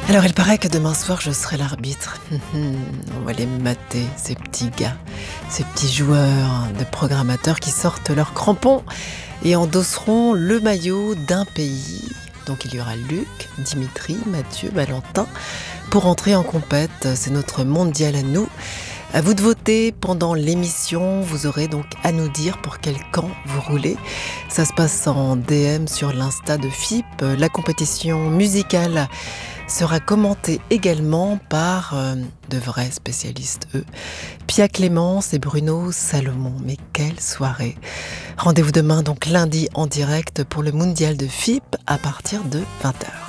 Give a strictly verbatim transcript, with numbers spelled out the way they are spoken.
Alors il paraît que demain soir je serai l'arbitre. On va les mater, ces petits gars, ces petits joueurs de programmateurs qui sortent leurs crampons et endosseront le maillot d'un pays. Donc il y aura Luc, Dimitri, Mathieu, Valentin pour entrer en compète. C'est notre mondial à nous. À vous de voter pendant l'émission. Vous aurez donc à nous dire pour quel camp vous roulez. Ça se passe en D M sur l'Insta de F I P. La compétition musicale sera commentée également par euh, de vrais spécialistes, eux. Pia Clémence et Bruno Salomon. Mais quelle soirée! Rendez-vous demain, donc lundi, en direct pour le mondial de F I P à partir de vingt heures.